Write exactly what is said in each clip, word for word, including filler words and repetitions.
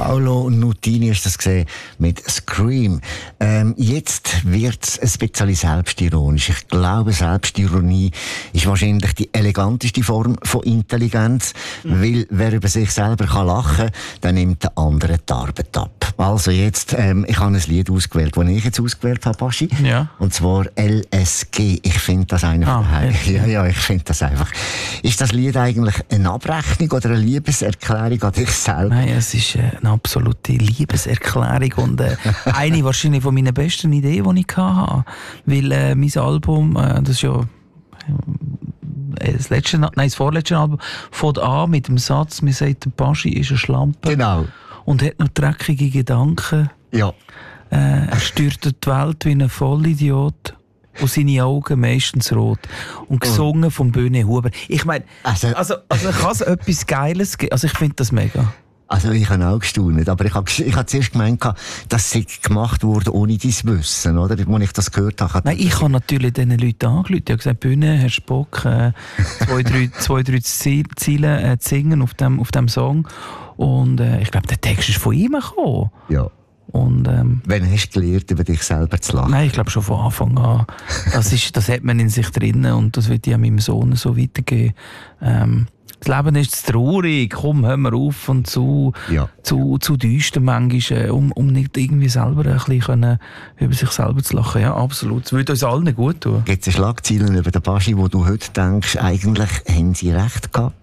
Paolo Nutini ist das gesehen mit Scream. Ähm, jetzt wird es ein bisschen selbstironisch. Ich glaube, Selbstironie ist wahrscheinlich die eleganteste Form von Intelligenz, mhm. weil wer über sich selber kann lachen kann, dann nimmt der andere die Arbeit ab. Also jetzt, ähm, ich habe ein Lied ausgewählt, das ich jetzt ausgewählt habe, Baschi. Ja. Und zwar L S G. Ich finde das einfach... Ah, ja, ja, ich finde das einfach... Ist das Lied eigentlich eine Abrechnung oder eine Liebeserklärung an dich selber? Nein, es ist eine absolute Liebeserklärung und äh, eine wahrscheinlich von meinen besten Ideen, die ich hatte. Weil äh, mein Album, äh, das ist ja äh, das letzte, nein, das vorletzte Album, fängt an mit dem Satz, mir sagt, der Baschi ist eine Schlampe. Genau. Und hat noch dreckige Gedanken. Ja. Äh, er steuert die Welt wie ein Vollidiot. Und seine Augen meistens rot. Und gesungen oh. von Böhne Huber. Ich meine, also, also, also kann es etwas Geiles geben? Also ich finde das mega. Also ich habe auch gestaunt, aber ich habe, ich habe zuerst gemeint, dass sie gemacht wurde ohne dein Wissen, oder? Als ich das gehört habe. Nein, ich habe natürlich diesen Leuten angerufen. Ich habe gesagt, Bühne, hast du Bock, äh, zwei, drei, zwei, drei Ziele äh, zu singen auf dem, auf dem Song. Und äh, ich glaube, der Text ist von ihm gekommen. Ja. Und, ähm, Wann hast du gelernt, über dich selber zu lachen? Nein, ich glaube schon von Anfang an. Das, ist, das hat man in sich drin und das wird ich meinem Sohn so weitergeben. Ähm, das Leben ist zu traurig, komm, hör mal auf und zu, ja. zu, zu düster manchmal, um, um nicht irgendwie selber ein bisschen können, über sich selber zu lachen. Ja, absolut. Das würde uns allen gut tun. Gibt es Schlagzeilen über den Baschi, wo du heute denkst, eigentlich haben sie recht gehabt?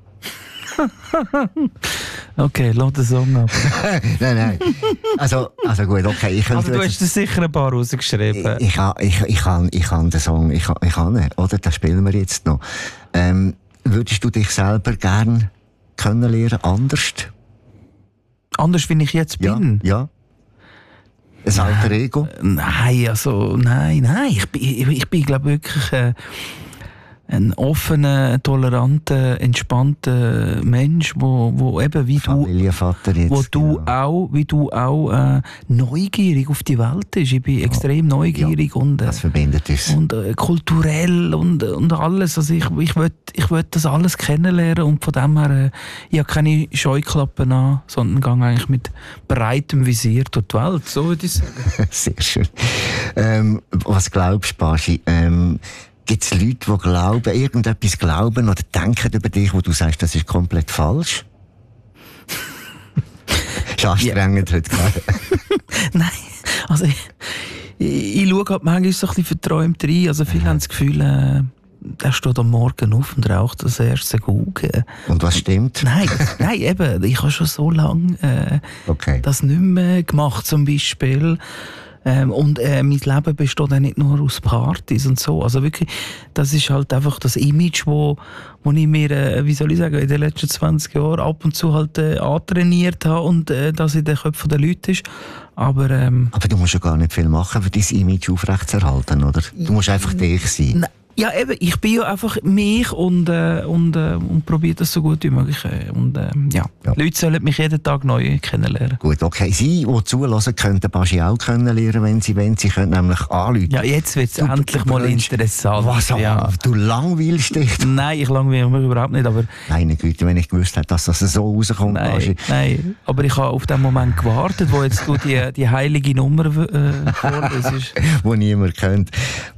Okay, lass den Song ab. nein, nein. Also, also gut, okay. Ich also du hast dir sicher ein paar rausgeschrieben. Ich, ich, ich, ich, kann, ich kann den Song, ich, ich kann ihn, oder? Den spielen wir jetzt noch. Ähm, würdest du dich selber gerne kennenlernen, anders? Anders, wie ich jetzt bin? Ja, ja. Ein alter Ego? Nein, also, nein, nein. Ich bin, ich, ich bin glaube wirklich... Äh, ein offener, toleranter, entspannter Mensch, wo, wo eben wie du, jetzt, wo du genau. auch, wie du auch äh, neugierig auf die Welt bist. Ich bin ja. extrem neugierig ja, und äh, das verbindet uns. Und äh, kulturell und und alles. Also ich ich will ich will das alles kennenlernen und von dem her äh, ich habe keine Scheuklappen an, sondern gehe eigentlich mit breitem Visier durch die Welt. So würde ich sagen. Sehr schön. Ähm, was glaubst du, Baschi? Ähm, Gibt es Leute, die glauben, irgendetwas glauben oder denken über dich, wo du sagst, das ist komplett falsch? Ist anstrengend ja. heute gerade. Nein, also ich, ich, ich schaue halt manchmal so ein bisschen verträumt rein. Also viele ja. haben das Gefühl, äh, er steht am Morgen auf und raucht das erste Gugge. Und was stimmt? Nein, nein, eben, ich habe schon so lange äh, okay. das nicht mehr gemacht, zum Beispiel. Ähm, und äh, mein Leben besteht auch nicht nur aus Partys und so. Also wirklich, das ist halt einfach das Image, wo, wo ich mir, äh, wie soll ich sagen, in den letzten zwanzig Jahren ab und zu halt äh, antrainiert habe und äh, das in den Köpfen der Leute ist. Aber, ähm, Aber du musst ja gar nicht viel machen, für dein Image aufrechtzuerhalten, oder? Du musst einfach dich sein. Ja, eben, ich bin ja einfach mich und, äh, und, äh, und probiere das so gut wie möglich. Und, äh, ja. ja. Leute sollen mich jeden Tag neu kennenlernen. Gut, okay. Sie, die zulassen, können den Baschi auch kennenlernen, wenn sie wollen. Sie können nämlich anrufen. Ja, jetzt wird es endlich du, du mal interessant. Was? Ja. Du langweilst dich? Nein, ich langweile mich überhaupt nicht. Aber meine Güte, wenn ich gewusst hätte, dass das so rauskommt, nein, Baschi. Nein, aber ich habe auf den Moment gewartet, wo jetzt du die, die heilige Nummer äh, vorlesest. Wo niemand kennt.